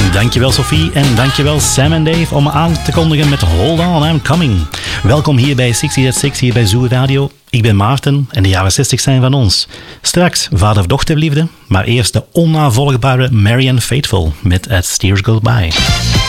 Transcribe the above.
Dankjewel Sophie en dankjewel Sam en Dave om me aan te kondigen met Hold On, I'm Coming. Welkom hier bij 60 at 6, hier bij Zoo Radio. Ik ben Maarten en de jaren 60 zijn van ons. Straks vader-dochterliefde, maar eerst de onnavolgbare Marianne Faithfull met As Tears Go By.